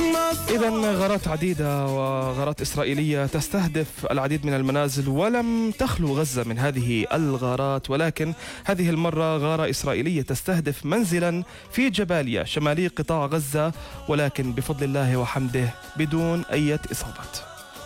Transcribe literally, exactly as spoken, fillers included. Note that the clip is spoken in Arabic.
إذا غارات عديدة وغارات إسرائيلية تستهدف العديد من المنازل، ولم تخلو غزة من هذه الغارات، ولكن هذه المرة غارة إسرائيلية تستهدف منزلا في جباليا شمالي قطاع غزة، ولكن بفضل الله وحمده بدون أي إصابات.